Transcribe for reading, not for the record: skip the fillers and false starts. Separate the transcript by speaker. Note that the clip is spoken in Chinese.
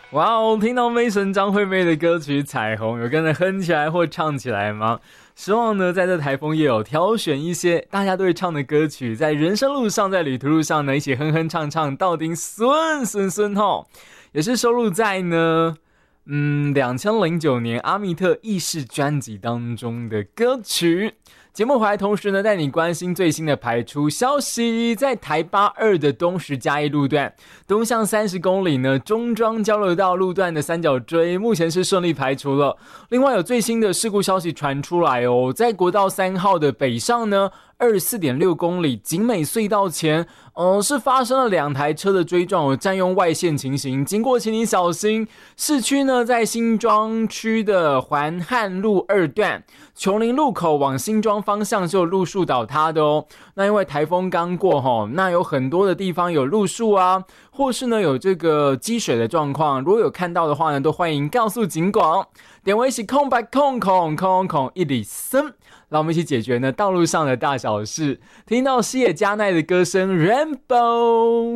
Speaker 1: 哇哦，听到Mason张惠妹的歌曲《彩虹》，有跟着哼起来或唱起来吗？希望呢，在这台风夜有挑选一些大家都会唱的歌曲，在人生路上，在旅途路上呢，一起哼哼唱唱，到底顺吼，也是收录在呢2009年阿密特意识专辑当中的歌曲。节目回来同时呢，带你关心最新的排出消息。在台8-2的东石嘉义路段，东向30公里呢，中庄交流道路段的三角锥目前是顺利排除了。另外有最新的事故消息传出来哦，在国道3号的北上呢，24.6公里景美隧道前，是发生了2台车的追撞，有占用外线情形，经过请你小心。市区呢，在新庄区的环汉路2段，琼林路口往新庄方向是有路树倒塌的哦。那因为台风刚过那有很多的地方有路树啊，或是呢有这个积水的状况，如果有看到的话呢，都欢迎告诉警广。点为是空白空一里森，让我们一起解决呢道路上的大小事。听到西野加奈的歌声 Rainbow。